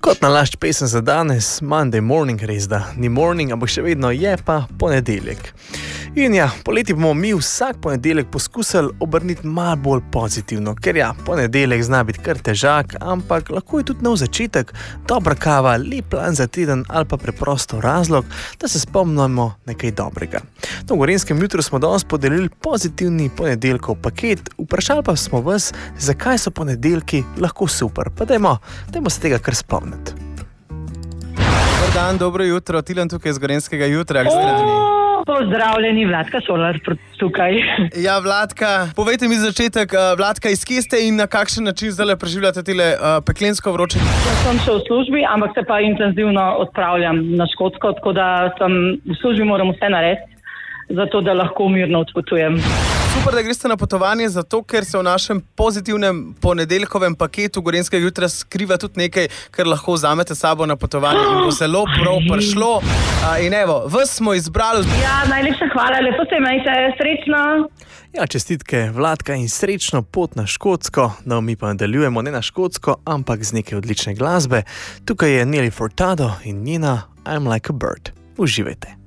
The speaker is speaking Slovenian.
Kot nalašč pesem za danes, Monday morning, res da ni morning, ampak še vedno je pa ponedeljek. In ja, poleti bomo mi vsak ponedeljek poskusili obrniti malo bolj pozitivno, ker ja, ponedeljek zna biti kar težak, ampak lahko je tudi nov začetek, dobra kava, lep plan za teden ali pa preprosto razlog, da se spomnimo nekaj dobrega. Na Gorenjskem jutru smo danes podelili pozitivni ponedeljkov paket, vprašali pa smo vas, zakaj so ponedeljki lahko super, pa dajmo se tega kar spomniti. Dobar dan, dobro jutro, Tilen tukaj iz Gorenjskega jutra. Pozdravljeni, Vladka Solar tukaj. Ja, Vladka, povejte mi začetek, Vladka, iz kje ste in na kakšen način zdaj preživljate tile peklensko vroče? Sem še v službi, ampak se pa intenzivno odpravljam na Škotsko, tako da sem v službi, moram vse narediti, zato da lahko mirno odpotujem. Super, da greste na potovanje, zato ker se v našem pozitivnem ponedeljkovem paketu Gorenjskega jutra skriva tudi nekaj, kar lahko vzamete sabo na potovanje in bo zelo prav prišlo. In evo, vas smo izbrali. Ja, najlepša hvala, lepo se imejte, srečno. Ja, čestitke, Vladka, in srečno pot na Škotsko. No, mi pa nadaljujemo ne na Škotsko, ampak z nekaj odlične glasbe. Tukaj je Nelly Furtado in njena I'm Like a Bird. Uživajte.